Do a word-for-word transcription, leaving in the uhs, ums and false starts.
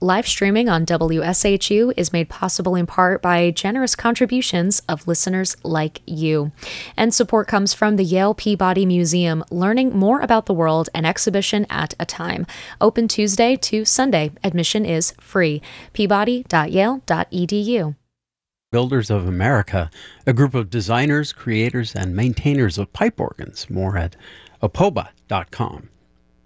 Live streaming on W S H U is made possible in part by generous contributions of listeners like you. And support comes from the Yale Peabody Museum, learning more about the world an exhibition at a time. Open Tuesday to Sunday. Admission is free. peabody dot yale dot e d u. Builders of America, a group of designers, creators, and maintainers of pipe organs. More at opoba dot com.